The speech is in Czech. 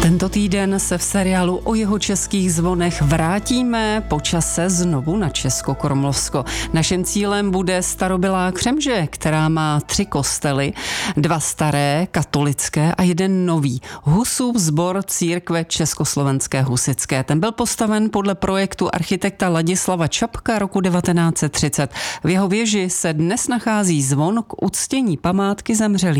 Tento týden se v seriálu o jihočeských zvonech vrátíme po čase znovu na Českokrumlovsko. Naším cílem bude starobylá Křemže, která má 3 kostely, 2 staré, katolické a 1 nový. Husův sbor církve Československé husitské. Ten byl postaven podle projektu architekta Ladislava Čapka roku 1930. V jeho věži se dnes nachází zvon k uctění památky zemřelých.